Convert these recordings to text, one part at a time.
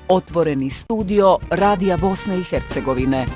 Otvoreni studio Radija Bosne i Hercegovine.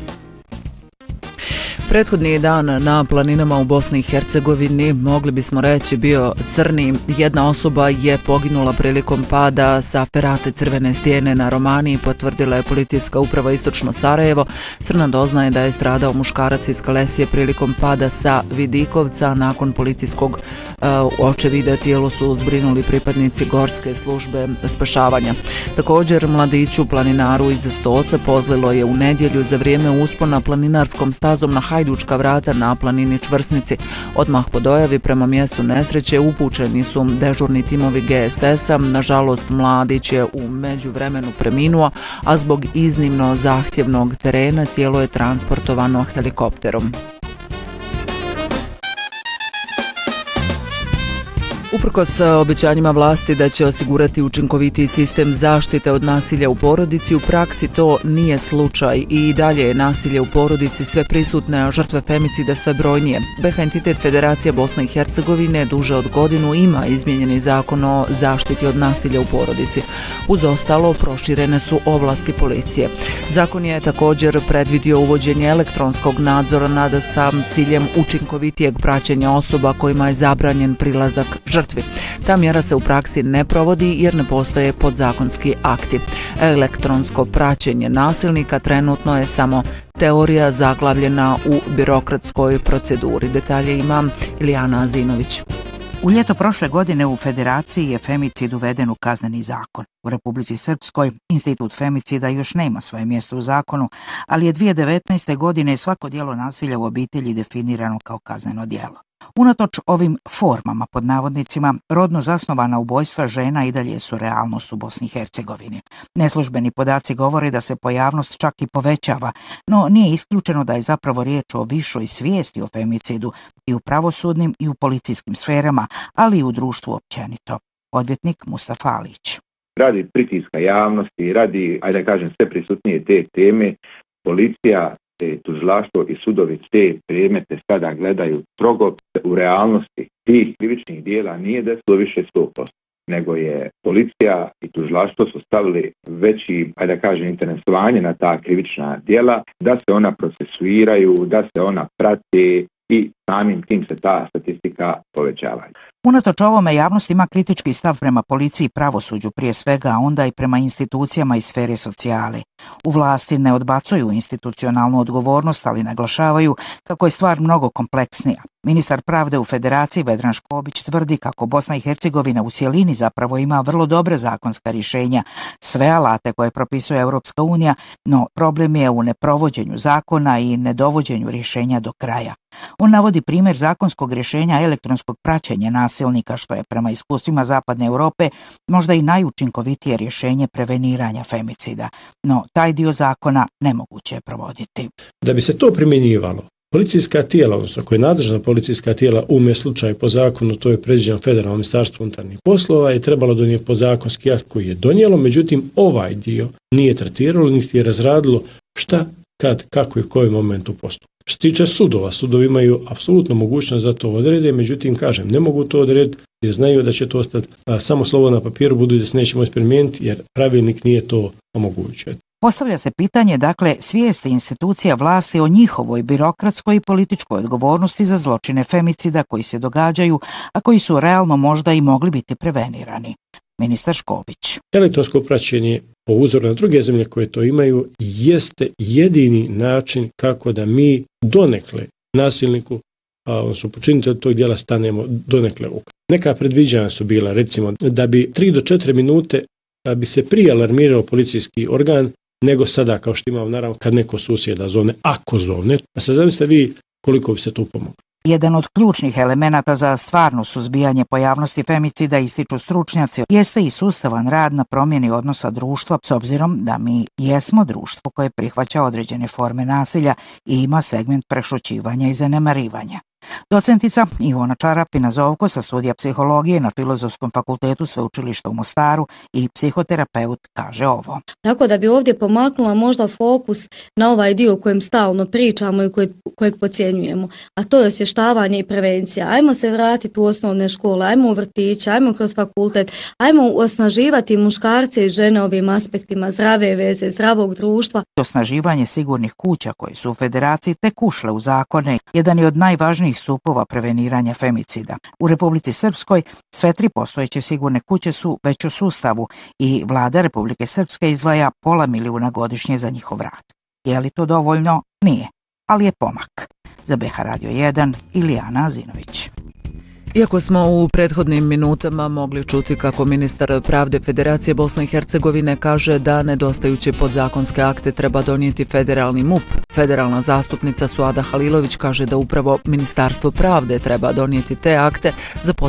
Prethodni dan na planinama u Bosni i Hercegovini mogli bismo reći bio crni. Jedna osoba je poginula prilikom pada sa ferate Crvene stijene na Romaniji, potvrdila je policijska uprava Istočno Sarajevo. Crna doznaje da je stradao muškarac iz Kalesije prilikom pada sa Vidikovca. Nakon policijskog očevida tijelo su zbrinuli pripadnici Gorske službe spašavanja. Također mladiću planinaru iz Stoca pozlilo je u nedjelju za vrijeme uspona planinarskom stazom na Hajdučka vrata na planini Čvrsnici. Odmah po dojavi prema mjestu nesreće upućeni su dežurni timovi GSS-a. Nažalost, mladić je u međuvremenu preminuo, a zbog iznimno zahtjevnog terena tijelo je transportovano helikopterom. Uprkos obećanjima vlasti da će osigurati učinkovitiji sistem zaštite od nasilja u porodici, u praksi to nije slučaj i dalje je nasilje u porodici sve prisutne, a žrtve femicida sve brojnije. BiH entitet Federacija Bosne i Hercegovine duže od godinu ima izmijenjeni zakon o zaštiti od nasilja u porodici. Uz ostalo, proširene su ovlasti policije. Zakon je također predvidio uvođenje elektronskog nadzora nad sa ciljem učinkovitijeg praćenja osoba kojima je zabranjen prilazak žrtvi. Ta mjera se u praksi ne provodi jer ne postoje podzakonski akti. Elektronsko praćenje nasilnika trenutno je samo teorija zaglavljena u birokratskoj proceduri. Detalje ima Ilijana Azinović. U ljeto prošle godine u Federaciji je femicid uveden u kazneni zakon. U Republici Srpskoj institut femicida još nema svoje mjesto u zakonu, ali je 2019. godine svako djelo nasilja u obitelji definirano kao kazneno djelo. Unatoč ovim formama, pod navodnicima, rodno zasnovana ubojstva žena i dalje su realnost u Bosni i Hercegovini. Neslužbeni podaci govore da se pojavnost čak i povećava, no nije isključeno da je zapravo riječ o višoj svijesti o femicidu i u pravosudnim i u policijskim sferama, ali i u društvu općenito. Odvjetnik Mustafa Alić. Radi pritiska javnosti, radi, ajde da kažem, sve prisutnije te teme, policija, tužilaštvo i sudovi te predmete sada gledaju strogo. U realnosti tih krivičnih dijela nije desilo više 100%, nego je policija i tužilaštvo su stavili veći, ajde da kažem, interesovanje na ta krivična dijela, da se ona procesuiraju, da se ona prate i samim tim se ta statistika povećava. Unatoč ovome, javnost ima kritički stav prema policiji i pravosuđu, prije svega, a onda i prema institucijama iz sfere socijale. U vlasti ne odbacuju institucionalnu odgovornost, ali naglašavaju kako je stvar mnogo kompleksnija. Ministar pravde u Federaciji Vedran Škobić tvrdi kako Bosna i Hercegovina u cjelini zapravo ima vrlo dobre zakonska rješenja, sve alate koje propisuje Europska unija, no problem je u neprovođenju zakona i nedovođenju rješenja do kraja. On navodi primjer zakonskog rješenja elektronskog praćenja nasilnika, što je prema iskustvima Zapadne Europe možda i najučinkovitije rješenje preveniranja femicida, no taj dio zakona nemoguće je provoditi. Da bi se to primjenjivalo, policijska tijela, odnosno koje je nadležna policijska tijela u slučaju po zakonu, to je predviđeno Federalno ministarstvo unutarnjih poslova, je trebalo donijeti podzakonski akt koji je donijelo, međutim ovaj dio nije tretiralo niti je razradilo šta, kad, kako i u kojem momentu postupa. Što se tiče sudova, sudovi imaju apsolutno mogućnost da to odrede, međutim, kažem, ne mogu to odrediti jer znaju da će to ostati samo slovo na papiru, budući da se neće moći primijeniti jer pravilnik nije to omogućio. Postavlja se pitanje, dakle, svijesti institucija vlasti o njihovoj birokratskoj i političkoj odgovornosti za zločine femicida koji se događaju, a koji su realno možda i mogli biti prevenirani. Ministar Škobić. Elektronsko praćenje po uzoru na druge zemlje koje to imaju jeste jedini način kako da mi donekle nasilniku, odnosno počinitelju tog djela, stanemo donekle u kraj. Neka predviđanja su bila, recimo, da bi 3 do 4 minute bi se prije alarmirao policijski organ nego sada, kao što imamo naravno kad neko susjeda zovne, ako zovne, a sad zamislite vi koliko bi se tu pomoglo. Jedan od ključnih elemenata za stvarno suzbijanje pojavnosti femicida, ističu stručnjaci, jeste i sustavan rad na promjeni odnosa društva, s obzirom da mi jesmo društvo koje prihvaća određene forme nasilja i ima segment prešućivanja i zanemarivanja. Docentica Ivona Čarapina-Zovko sa studija psihologije na Filozofskom fakultetu Sveučilišta u Mostaru i psihoterapeut kaže ovo. Tako da bi ovdje pomaknula možda fokus na ovaj dio o kojem stalno pričamo i kojeg podcjenjujemo, a to je osvještavanje i prevencija. Ajmo se vratiti u osnovne škole, ajmo u vrtiće, ajmo kroz fakultet, ajmo osnaživati muškarce i žene ovim aspektima zdrave veze, zdravog društva. Osnaživanje sigurnih kuća koje su u Federaciji tek ušle u zakone jedan je od najvažnijih stupova preveniranja femicida. U Republici Srpskoj sve 3 postojeće sigurne kuće su već u sustavu i vlada Republike Srpske izdvaja $500 000 godišnje za njihov rad. Je li to dovoljno? Nije, ali je pomak. Za BH Radio 1, Ilijana Azinović. Iako smo u prethodnim minutama mogli čuti kako ministar pravde Federacije Bosne i Hercegovine kaže da nedostajuće podzakonske akte treba donijeti federalni MUP, federalna zastupnica Suada Halilović kaže da upravo Ministarstvo pravde treba donijeti te akte za